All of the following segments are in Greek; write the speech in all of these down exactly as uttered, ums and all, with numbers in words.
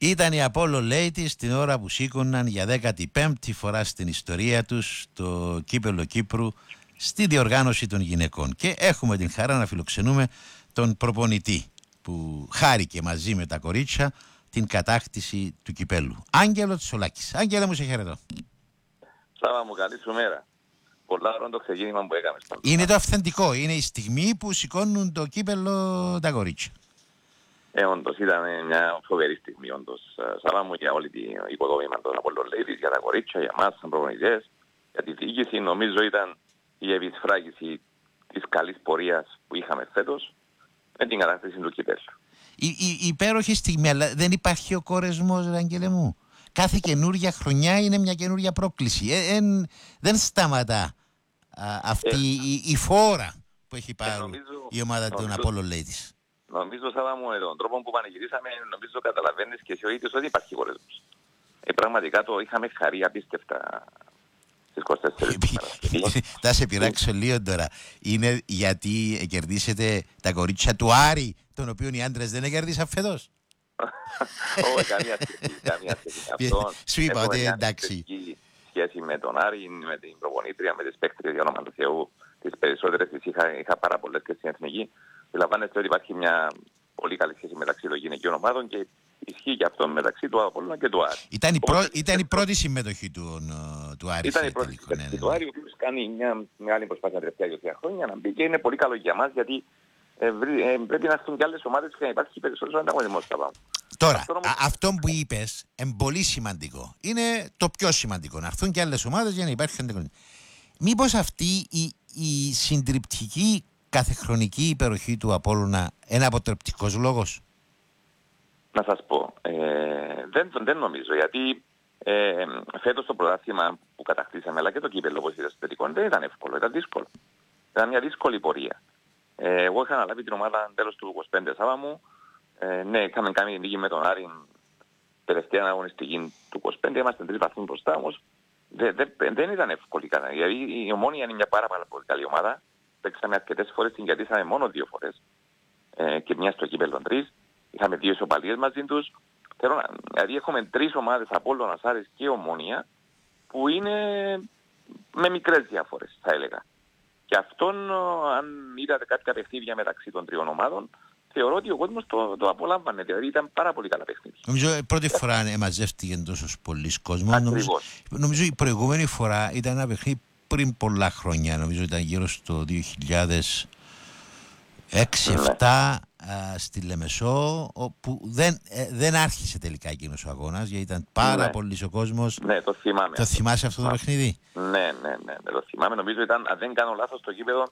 Ήταν η Apollo Ladies την ώρα που σήκωναν για δέκατη πέμπτη φορά στην ιστορία τους το κύπελλο Κύπρου στη διοργάνωση των γυναικών. Και έχουμε την χαρά να φιλοξενούμε τον προπονητή που χάρηκε μαζί με τα κορίτσια την κατάκτηση του κυπέλλου. Άγγελο Τσολάκης. Άγγελε μου, σε χαιρετώ. Σάβα μου, καλή σου μέρα. Πολλά χρόνια το ξεκίνημα που έκαμε. Είναι το αυθεντικό. Είναι η στιγμή που σηκώνουν το κύπελλο τα κορίτσια. Ε, όντως ήταν μια φοβερή στιγμή, όντως. Σάβα μου, για όλη την οικοδόμημα των Apollo Ladies, για τα κορίτσια, για εμάς σαν προπονητές, για τη διοίκηση. Νομίζω ήταν η επισφράγηση της καλής πορείας που είχαμε φέτος με την κατάκτηση του κυπέλλου. Η, η, η υπέροχη στιγμή, αλλά δεν υπάρχει ο κορεσμός, Αγγέλε μου. Κάθε καινούργια χρονιά είναι μια καινούργια πρόκληση. Ε, ε, δεν σταματά α, αυτή ε, η, η φόρα που έχει πάρει ε, νομίζω, η ομάδα των Apollo Ladies. Νομίζω, Σάβα μου, με τον τρόπο που πανηγυρίσαμε, νομίζω καταλαβαίνεις και εσύ ο ίδιος ότι υπάρχει κορεσμός. Ε, πραγματικά το είχαμε χαρεί απίστευτα στις είκοσι τέσσερις. Θα σε πειράξω λίγο τώρα. Είναι γιατί κερδίσετε τα κορίτσια του Άρη, τον οποίο οι άντρες δεν κερδίσαν φέτος? Όχι, καμία σχέση, καμία σχέση. Σου είπα ότι εντάξει. Σχέση με τον Άρη, με την προπονήτρια, με τις παίκτριες, για όνομα του Θεού, τις περισσότερες τις είχα, είχα πάρα πολλές και στην Εθνική. Αντιλαμβάνεστε ότι υπάρχει μια πολύ καλή σχέση μεταξύ των γυναικείων ομάδων και ισχύει και αυτό μεταξύ του Απόλλωνα και του Άρη. Ήταν η, πρω... ήταν η πρώτη συμμετοχή του, του Άρη. Ήταν η πρώτη τελικό, συμμετοχή ναι, ναι. του Άρη, ο οποίος κάνει μια μεγάλη προσπάθεια τα τελευταία δύο χρόνια να μπει και είναι πολύ καλό για μας γιατί ε, ε, πρέπει να έρθουν και άλλες ομάδες και να υπάρχει περισσότερος ανταγωνισμός. Τώρα, αυτό, όμως... αυτό που είπες είναι πολύ σημαντικό. Είναι το πιο σημαντικό. Να έρθουν και άλλες ομάδες για να υπάρχει ανταγωνισμός. Μήπως αυτή η, η συντριπτική καθεχρονική υπεροχή του Απόλλωνα είναι αποτρεπτικός λόγος? Να σας πω, ε, δεν, δεν νομίζω, γιατί ε, φέτος το πρωτάθλημα που κατακτήσαμε, αλλά και το κύπελλο όπως είδα στο τελικό, δεν ήταν εύκολο, ήταν δύσκολο. Ήταν μια δύσκολη πορεία. Ε, εγώ είχα αναλάβει την ομάδα τέλος του είκοσι πέντε Σάβα μου. Ε, ναι, είχαμε κάνει την νίκη με τον Άρη τελευταία αγωνιστική του είκοσι πέντε, είμαστε τρεις βαθμούς μπροστά, όμως δεν, δεν, δεν ήταν εύκολη κατά. Γιατί η Ομόνοια είναι μια πάρα, πάρα πολύ καλή ομάδα. Παίξαμε αρκετές φορές, την κερδίσαμε μόνο δύο φορές. Ε, και μια στο κύπελλο τρεις. Είχαμε δύο ισοπαλίες μαζί τους. Θέλω να, δηλαδή έχουμε τρεις ομάδες, Απόλλωνας, Άρης και Ομόνοια, που είναι με μικρές διαφορές, θα έλεγα. Και αυτόν, αν είδατε κάποια παιχνίδια μεταξύ των τριών ομάδων, θεωρώ ότι ο κόσμος το, το απολάμβανε. Δηλαδή ήταν πάρα πολύ καλά παιχνίδια. Νομίζω πρώτη φορά μαζεύτηκε τόσος πολλής κόσμος. Νομίζω, νομίζω η προηγούμενη φορά ήταν ένα παιχνίδι πριν πολλά χρόνια. Νομίζω ήταν γύρω στο δύο χιλιάδες έξι επτά ναι. στη Λεμεσό, όπου δεν, ε, δεν άρχισε τελικά εκείνος ο αγώνας, γιατί ήταν πάρα ναι. πολύς ο κόσμος. Ναι, το θυμάμαι. Το θυμάσαι αυτό το παιχνίδι? Ναι, ναι, ναι, ναι, το θυμάμαι. Νομίζω ήταν, αν δεν κάνω λάθος, το γήπεδο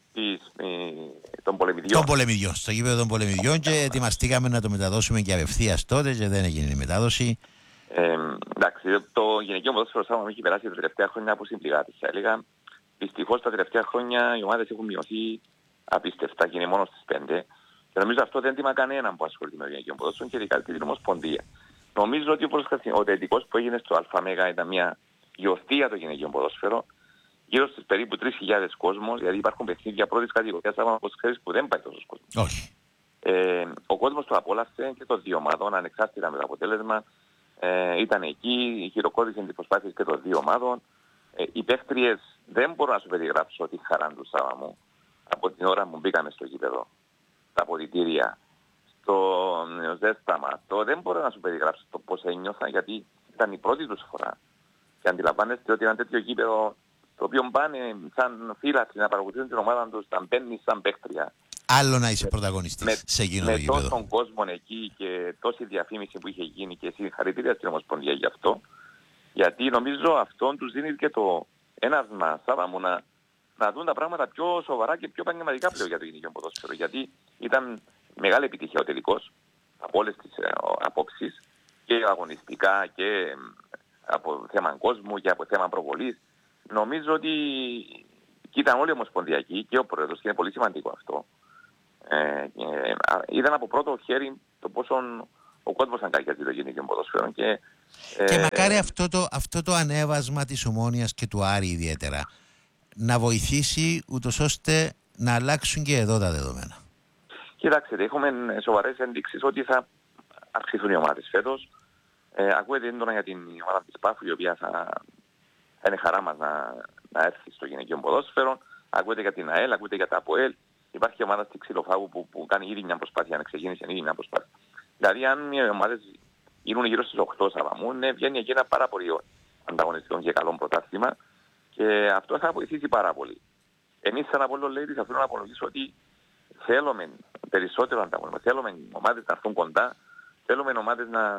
των Πολεμιδιών. Των Πολεμιδιών, στο γήπεδο των Πολεμιδιών και ετοιμαστήκαμε να το μεταδώσουμε και απευθείας τότε και δεν έγινε η μετάδοση. Ε, εντάξει, το γυναικείο ποδόσφαιρο Σάββα μου έχει περάσει τα τελευταία χρόνια από συμπληγάτες. Θα έλεγα, δυστυχώς τα τελευταία χρόνια οι ομάδες έχουν μειωθεί απίστευτα και είναι μόνο στις πέντε. Και νομίζω αυτό δεν τιμά κανέναν που ασχολείται με το γυναικείο ποδόσφαιρο και ειδικά την Ομοσπονδία. Νομίζω ότι ο τελικός που έγινε στο ΑΜΕΓΑ ήταν μια γιορτή για το γυναικείο ποδόσφαιρο. Γύρω στις περίπου τρεις χιλιάδες κόσμος, δηλαδή υπάρχουν παιχνίδια πρώτης κατηγορίας, όπως ξέρεις, που δεν πάει τόσος κόσμος. Όχι. Ε, ο κόσμος το απόλαυσε και των δύο ομάδων, ανεξάρτητα με το αποτέλεσμα. Ε, ήταν εκεί, χειροκρότησαν τις προσπάθειες και των δύο ομάδων. Ε, οι παίχτριες δεν μπορώ να σου περιγράψω τη χαρά του Σάβα μου από την ώρα που μπήκαμε στο γήπεδο, τα αποδυτήρια, στο ζέσταμα. Το δεν μπορώ να σου περιγράψω το πώς ένιωθα, γιατί ήταν η πρώτη τους φορά. Και αντιλαμβάνεστε ότι ένα τέτοιο γήπεδο, το οποίο πάνε σαν φύλακοι να παρακολουθούν την ομάδα τους, να μπαίνουν σαν παίχτρια. Άλλο να είσαι πρωταγωνιστής με, σε εκείνο το γήπεδο. Με τόσον κόσμο εκεί και τόση διαφήμιση που είχε γίνει και συγχαρητήρια στην Ομοσπονδία γι' αυτό. Γιατί νομίζω αυτό τους δίνει και το ένασμα, Σάβα μου, να, να δουν τα πράγματα πιο σοβαρά και πιο επαγγελματικά πλέον για το γυναικείο ποδόσφαιρο. Γιατί ήταν μεγάλη επιτυχία ο τελικός από όλες τις ε, απόψεις και αγωνιστικά και από θέμα κόσμου και από θέμα προβολής. Νομίζω ότι και ήταν όλοι ομοσπονδιακοί και ο πρόεδρος και είναι πολύ σημαντικό αυτό. Ε, ε, είδαν από πρώτο χέρι το πόσο ο κόσμος αγκαλιάζει το γυναικείο ποδόσφαιρο. Και, ε, και μακάρι αυτό το, αυτό το ανέβασμα της Ομόνοιας και του Άρη ιδιαίτερα να βοηθήσει ούτως ώστε να αλλάξουν και εδώ τα δεδομένα. Κοιτάξτε, έχουμε σοβαρές ενδείξεις ότι θα αυξηθούν οι ομάδες φέτος. Ε, ακούγεται έντονα για την ομάδα της Πάφου, η οποία θα, θα είναι χαρά μας να, να έρθει στο γυναικείο ποδόσφαιρο. Ακούγεται για την ΑΕΛ, ακούγεται για τα ΑΠΟΕΛ. Υπάρχει ομάδα στη Ξυλοφάγου που, που κάνει ήδη μια προσπάθεια, να ξεκίνησε ήδη μια προσπάθεια. Δηλαδή, αν οι ομάδες γίνουν γύρω στις οκτώ Σαββαμού, ναι, βγαίνει εκεί ένα πάρα πολύ ανταγωνιστικό και καλό πρωτάθλημα και αυτό θα βοηθήσει πάρα πολύ. Εμείς, σαν Απόλλων Ladies, θα θέλω να απολογήσω ότι θέλουμε περισσότερο ανταγωνισμό, θέλουμε ομάδες να έρθουν κοντά, θέλουμε ομάδες να,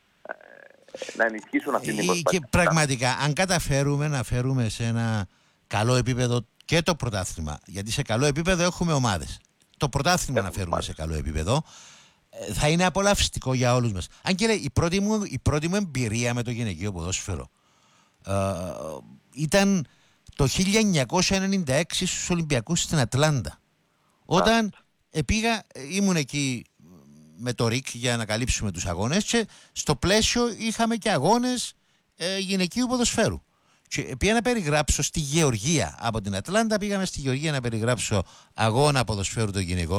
να ενισχύσουν αυτή την προσπάθεια. Και πραγματικά, αν καταφέρουμε να φέρουμε σε ένα καλό επίπεδο και το πρωτάθλημα, γιατί σε καλό επίπεδο έχουμε ομάδες, το πρωτάθλημα να φέρουμε σε καλό επίπεδο, θα είναι απολαυστικό για όλους μας. Αν και λέει, η πρώτη μου, η πρώτη μου εμπειρία με το γυναικείο ποδόσφαιρο ε, ήταν το χίλια εννιακόσια ενενήντα έξι στους Ολυμπιακούς στην Ατλάντα. Όταν ε, πήγα, ήμουν εκεί με το ΡΙΚ για να καλύψουμε τους αγώνες και στο πλαίσιο είχαμε και αγώνες ε, γυναικείου ποδοσφαίρου. Και πήγα να περιγράψω στη Γεωργία από την Ατλάντα, πήγαμε στη Γεωργία να περιγράψω αγώνα ποδοσφαίρου των γυναικών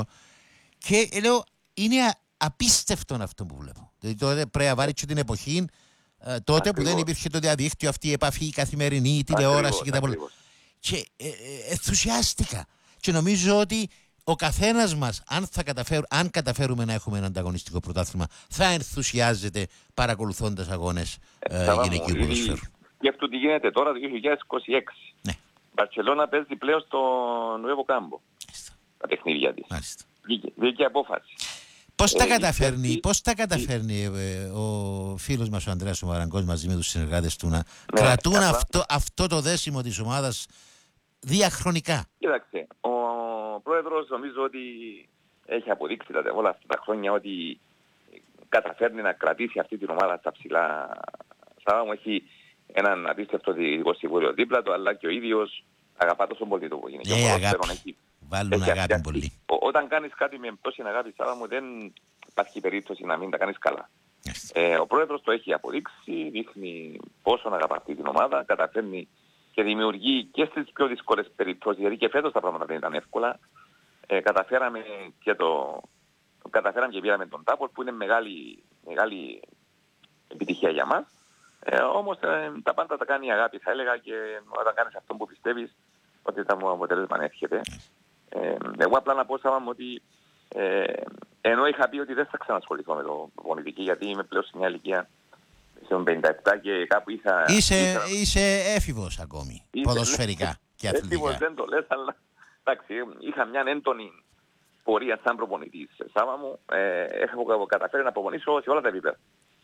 και ε, λέω, είναι απίστευτο αυτό που βλέπω. Δηλαδή τότε πρέπει να βάλει και την εποχή ε, τότε ακριβώς, που δεν υπήρχε το διαδίκτυο, αυτή η επαφή, η καθημερινή, η τηλεόραση και τα πολλά. Και ε, ε, ενθουσιάστηκα. Και νομίζω ότι ο καθένας μας, αν, θα καταφέρ, αν καταφέρουμε να έχουμε ένα ανταγωνιστικό πρωτάθλημα, θα ενθουσιάζεται παρακολουθώντας αγώνες ε, γυναικείου ποδοσφαίρου. Και αυτό τι γίνεται τώρα το δύο χιλιάδες είκοσι έξι. Ναι. Μπαρτσελώνα παίζει πλέον στο Νουέβο Κάμπο. Τα παιχνίδια της. Μάλιστα. Βγήκε, βγήκε απόφαση. Πώς τα καταφέρνει, η... πώς τα καταφέρνει ε, ο φίλος μας ο Ανδρέας ο Μαραγκός μαζί με τους συνεργάτες του να ναι, κρατούν καλά. αυτό, αυτό το δέσιμο της ομάδας διαχρονικά? Κοίταξε, ο πρόεδρος νομίζω ότι έχει αποδείξει τα, όλα αυτά τα χρόνια ότι καταφέρνει να κρατήσει αυτή την ομάδα στα ψηλά. Σάββαμου έχει έναν απίστευτο διοικητικό συμβούλιο δίπλα του, αλλά και ο ίδιος αγαπά τόσο πολύ το που γίνεται. Ναι, αγάπη. Έχει, Βάλουν έχει αγάπη αυτή. Πολύ. Ο, όταν κάνεις κάτι με τόση αγάπη, Σάββαμου, δεν υπάρχει περίπτωση να μην τα κάνεις καλά. Yes. Ε, ο πρόεδρος το έχει αποδείξει, δείχνει πόσο αγαπά αυτή την ομάδα, καταφέρνει και δημιουργεί και στις πιο δύσκολες περιπτώσεις, γιατί και φέτος τα πράγματα δεν ήταν εύκολα. Ε, καταφέραμε και το καταφέραμε και πήραμε τον Τάπολ, που είναι μεγάλη, μεγάλη επιτυχία για μας. Ε, όμως ε, τα πάντα τα κάνει η αγάπη, θα έλεγα, και όταν κάνεις αυτό που πιστεύεις ότι το αποτέλεσμα έρχεται. Ε, εγώ απλά να πω Σάββαμου ότι ε, ενώ είχα πει ότι δεν θα ξανασχοληθώ με το προπονητική, γιατί είμαι πλέον σε μια ηλικία στον πενήντα επτά και κάπου είχα... Είσαι, είχα... είσαι έφηβος ακόμη, είσαι, ποδοσφαιρικά ναι, και αθλητικά. Έφηβος δεν το λες, αλλά εντάξει, είχα μια έντονη πορεία σαν προπονητής. Σάββαμου, ε, έχω καταφέρει να προπονήσω σε όλα τα επίπεδα.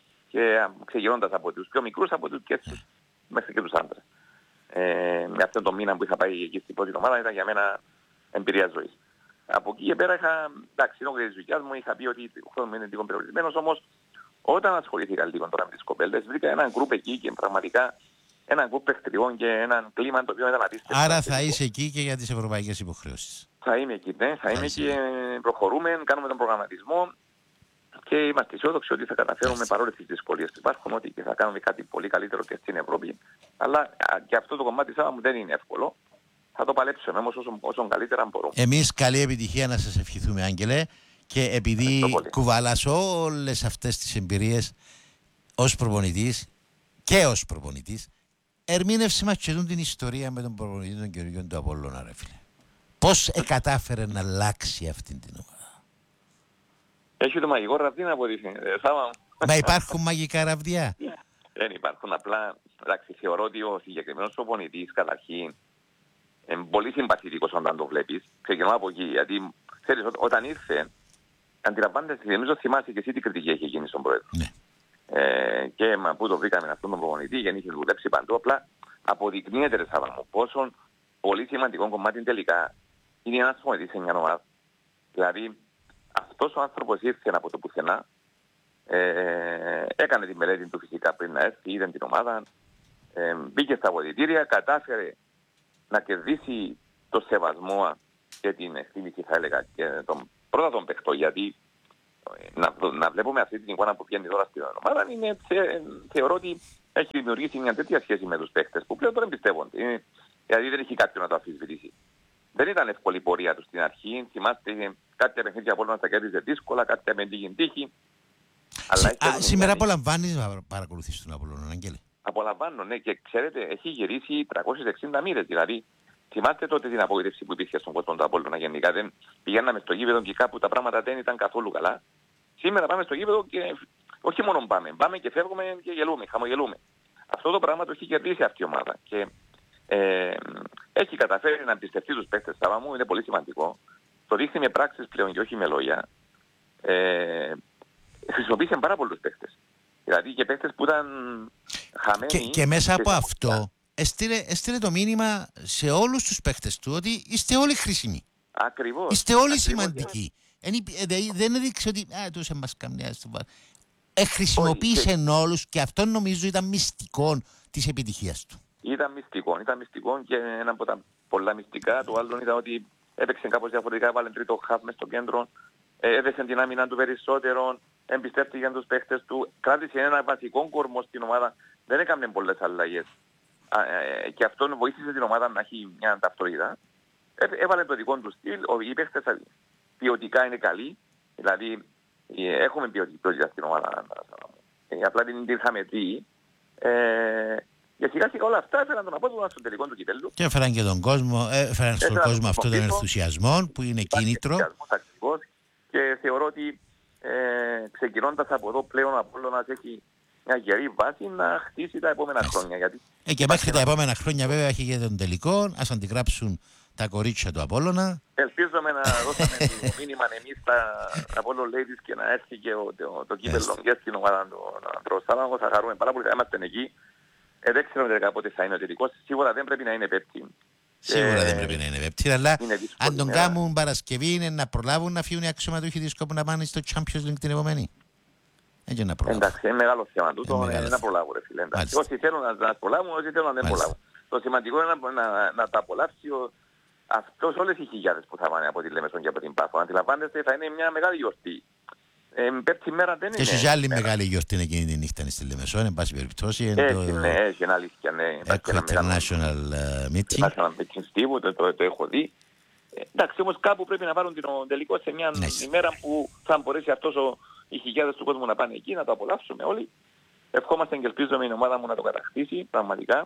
Και ξεκινώντας από τους πιο μικρούς, από τους και τους, μέχρι και τους άντρες. Ε, με αυτόν τον μήνα που είχα πάει εκεί στην πρώτη ομάδα ήταν για μένα εμπειρία ζωής. Από εκεί και πέρα είχα, εντάξει, ενώ και της δουλειάς μου είχα πει ότι ο χρόνος είναι λίγο περιορισμένος, όμως όταν ασχολήθηκα λίγο τώρα με τις κοπέλες, βρήκα έναν γκρουπ εκεί και πραγματικά έναν γκρουπ παιχτριών και έναν κλίμα το οποίο ήταν απίστευτο. Άρα θα είσαι εκεί και για τις ευρωπαϊκές υποχρεώσεις? Θα είμαι εκεί, ναι, θα, θα είμαι εκεί, προχωρούμε, κάνουμε τον προγραμματισμό. Και είμαστε αισιόδοξοι ότι θα καταφέρουμε παρόλες τις δυσκολίες που υπάρχουν, ότι και θα κάνουμε κάτι πολύ καλύτερο και στην Ευρώπη. Αλλά και αυτό το κομμάτι Σάββαμου δεν είναι εύκολο. Θα το παλέψουμε όμως όσο, όσο καλύτερα μπορούμε. Εμείς καλή επιτυχία να σας ευχηθούμε, Άγγελε. Και επειδή κουβαλάς όλες αυτές τις εμπειρίες ως προπονητής και ως προπονητής, ερμήνευσε μας και δουν την ιστορία με τον προπονητή των Γεωργιών του Απόλλωνα, ρε φίλε. Πώς εκατάφερε να αλλάξει αυτήν την ομάδα? Έχει το μαγικό ραβδί να αποδείχνει. Ε, Μα υπάρχουν μαγικά ραβδιά? Δεν υπάρχουν. Απλά, εντάξει, θεωρώ ότι ο συγκεκριμένος προπονητής καταρχήν είναι πολύ συμπαθητικός όταν το βλέπεις. Ξεκινώ από εκεί, γιατί ξέρεις, ό, όταν ήρθε, αντιλαμβάνεσαι, νομίζω θυμάσαι και εσύ τι κριτική έχει γίνει στον πρόεδρο. Ναι. Ε, και μα, που το βρήκαμε αυτόν τον προπονητή, γιατί είχε δουλέψει παντού, απλά αποδεικνύεται, ρε Σάββαμου, πόσο πολύ σημαντικό κομμάτι τελικά είναι ένας προπονητής σε μια ομάδα. Δηλαδή, αυτός ο άνθρωπος ήρθε από το πουθενά, ε, έκανε τη μελέτη του φυσικά πριν να έρθει, είδε την ομάδα, ε, μπήκε στα αποδυτήρια, κατάφερε να κερδίσει το σεβασμό και την εκτίμηση, θα έλεγα, και τον πρώτα τον παιχτό, γιατί ε, να, να βλέπουμε αυτή την εικόνα που βγαίνει τώρα στην ομάδα, είναι, θε, θεωρώ ότι έχει δημιουργήσει μια τέτοια σχέση με τους παίχτες που πλέον τώρα εμπιστεύονται, ε, δηλαδή δεν έχει κάποιον να το αμφισβητήσει. Δεν ήταν εύκολη η πορεία του στην αρχή. Θυμάστε, κάποια παιχνίδια από όλα τα κέρδιζε δύσκολα, κάποια με την τύχη. Αλλά Σι, α, σήμερα απολαμβάνεις να παρακολουθείς τον Απόλλωνα, Αγγέλε? Απολαμβάνω, ναι, και ξέρετε, έχει γυρίσει τριακόσιες εξήντα μοίρες. Δηλαδή, θυμάστε τότε την απογοήτευση που υπήρχε στον κόσμο του Απόλλωνα γενικά. Δεν πηγαίναμε στο γήπεδο και κάπου τα πράγματα δεν ήταν καθόλου καλά. Σήμερα πάμε στο γήπεδο και όχι μόνο πάμε, πάμε και φεύγουμε και γελούμε, χαμογελούμε. Αυτό το πράγμα το έχει κερδίσει αυτή η ομάδα. Και ε, έχει καταφέρει να εμπιστευτεί τους παίκτες. Σάβα μου, είναι πολύ σημαντικό. Το δείχνει με πράξεις πλέον και όχι με λόγια. Ε, χρησιμοποίησε πάρα πολλούς παίκτες. Δηλαδή και παίκτες που ήταν χαμένοι. Και, και μέσα από και αυτό έστειλε, έστειλε το μήνυμα σε όλους τους παίκτες του ότι είστε όλοι χρήσιμοι. Ακριβώς. Είστε όλοι ακριβώς, σημαντικοί. Εν, ε, δεν έδειξε ότι α, τους εμάς καμιά στο βάρ. Ε, χρησιμοποίησε όλους και αυτό νομίζω ήταν μυστικό της επιτυχίας του. Ήταν μυστικό, ήταν μυστικό και ένα από τα πολλά μυστικά. Το άλλο ήταν ότι έπαιξε κάπως διαφορετικά, έβαλε τρίτο χαφ μες στο κέντρο, έδεσε την άμυνα του περισσότερο, εμπιστεύτηκε για τους παίχτες του, κράτησε ένα βασικό κορμό στην ομάδα, δεν έκανε πολλές αλλαγές. Και αυτό βοήθησε την ομάδα να έχει μια ταυτότητα. Έβαλε το δικό του στυλ, οι παίχτες ποιοτικά είναι καλοί, δηλαδή έχουμε ποιοτικά στην ομάδα, απλά την είχαμε δει. Και σιγά σιγά όλα αυτά έφεραν τον Απόλλωνα στον τελικό του κυπέλλου. Και έφεραν και τον κόσμο, έφεραν στον έφεραν κόσμο αυτόν τον ενθουσιασμό που είναι κίνητρο. Ακριβώς, και θεωρώ ότι ε, ξεκινώντας από εδώ πλέον ο Απόλλωνας έχει μια γερή βάση να χτίσει τα επόμενα Άχι. χρόνια. Γιατί ε, και μέχρι τα επόμενα χρόνια βέβαια έχει και τον τελικό, ας αντιγράψουν τα κορίτσια του Απόλλωνα. Ελπίζουμε να δώσουμε το μήνυμα εμείς τα Apollo Ladies και να έρθει και ο, το, το κύπελλο και στην ομάδα του Ανδροσάλαμο. Θα χαρούμε πάρα πολύ, θα είμαστε εκεί. Ε, δεν ξέρουμε τελικά πότε θα είναι ο τελικός. Σίγουρα δεν πρέπει να είναι Πέμπτη. Σίγουρα ε, δεν πρέπει να είναι Πέμπτη, αλλά αν τον μέρα. κάνουν Παρασκευή είναι να προλάβουν να φύγουν οι αξιωματούχοι δίσκο που να πάνε στο Champions League την επόμενη. Έτσι να προλάβουν. Εντάξει, είναι μεγάλο θέμα τούτο, είναι να προλάβουν, ρε φίλε. Όσοι θέλουν να προλάβουν, όσοι θέλουν να δεν προλάβουν. Το σημαντικό είναι να, να, να τα απολαύσει ο, αυτός όλες οι χιλιάδες που θα πάνε από τη Λεμεσόν και από την Πάφο. Αντιλαμβάνεστε, θα είναι μια μεγάλη γιορτή. Ε, πέμπτη μέρα δεν και είναι. και άλλη μεγάλη γιορτή είναι εκείνη τη νύχτα στη Λεμεσόν, εν πάση περιπτώσει. Έχει, το... ναι, έχει ένα αλήθεια, ναι. Eco International Meeting. International Meeting Steve, το, το, το έχω δει. Ε, εντάξει, όμως κάπου πρέπει να πάρουν τον τελικό σε μια nice. ημέρα που θα μπορέσει αυτός ο, οι χιλιάδες του κόσμου να πάνε εκεί, να το απολαύσουμε όλοι. Ευχόμαστε και ελπίζουμε η ομάδα μου να το κατακτήσει, πραγματικά.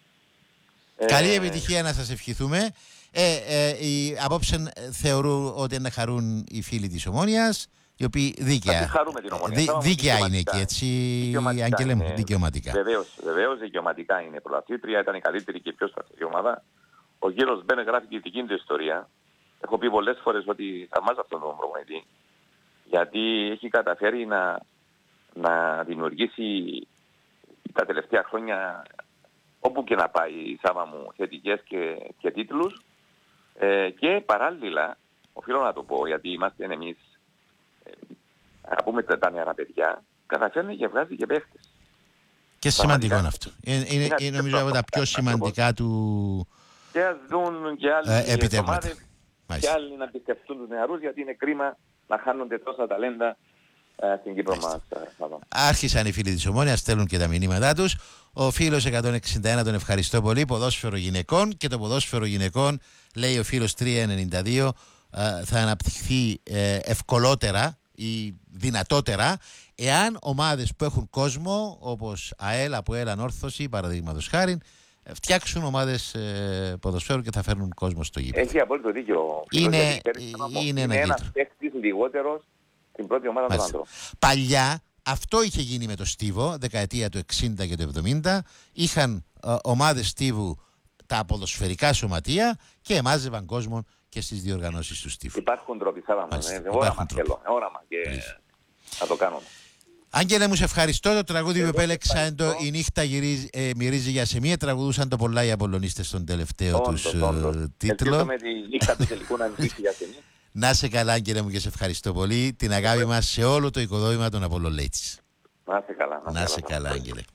Καλή ε... επιτυχία να σας ευχηθούμε. Ε, ε, οι, απόψε θεωρούν ότι να χαρούν οι φίλοι της Ομόνοιας, οι οποίοι δίκαια, δί, δίκαια είναι εκεί, έτσι, Άγγελε μου, δικαιωματικά. Βεβαίως, βεβαίως, δικαιωματικά είναι πρωταθλήτρια, ήταν η καλύτερη και πιο σταθερή ομάδα. Ο κύριος Μπένε γράφει τη δική του ιστορία. Έχω πει πολλές φορές ότι θαυμάζω αυτόν τον προπονητή, γιατί έχει καταφέρει να, να δημιουργήσει τα τελευταία χρόνια, όπου και να πάει η Σάβα μου, θετικές και, και τίτλους. Ε, και παράλληλα, οφείλω να το πω, γιατί είμαστε εμείς, ε, να πούμε τα νεαρά παιδιά, καταφέρνει και βγάζει και παίχτες. Και σημαντικό είναι αυτό. Είναι, είναι, είναι νομίζω από τα πιο σημαντικά του και ας δουν και άλλοι ε, ομάδες και άλλοι να πιστευτούν τους νεαρούς, γιατί είναι κρίμα να χάνονται τόσα ταλέντα ε, στην Κύπρο μας. Άρχισαν οι φίλοι της Ομόνοιας, στέλνουν και τα μηνύματά τους. Ο φίλος εκατόν εξήντα ένα τον ευχαριστώ πολύ. Ποδόσφαιρο γυναικών, και το ποδόσφαιρο γυναικών, λέει ο φίλος τριακόσια ενενήντα δύο, θα αναπτυχθεί ευκολότερα ή δυνατότερα εάν ομάδες που έχουν κόσμο, όπως ΑΕΛ, ΑΠΟΕΛ, Ανόρθωση, παραδείγματος χάριν, φτιάξουν ομάδες ε, ποδοσφαίρου και θα φέρνουν κόσμο στο γήπεδο. Έχει απόλυτο δίκιο. Είναι, είναι, είναι ένα ένας παίκτης λιγότερος στην πρώτη ομάδα των ανδρών. Παλιά αυτό είχε γίνει με το Στίβο, δεκαετία του εξήντα και του εβδομήντα. Είχαν ε, ομάδες Στίβου τα ποδοσφαιρικά σωματεία και εμάζευαν κόσμο και στις διοργανώσεις του Στίβου. Υπάρχουν τρόποι, Σάβα μου. Ε, όραμα θέλω, όραμα και θα το κάνουμε. Άγγελε μου, σε ευχαριστώ. Το τραγούδι που επέλεξα είναι το «Η νύχτα γυρίζει, ε, μυρίζει για σεμία». Τραγουδούσαν το πολλά οι Απολλωνίστες στον τελευταίο τους τίτλο. Ελπίζω με τη νύχτα του τελικού να μυρίζει για σεμία. Να σε καλά, Άγγελε μου, και σε ευχαριστώ πολύ. Την αγάπη μας σε όλο το οικοδόμημα των Apollo Ladies. Να σε καλά. Να σε καλά, Άγγελε.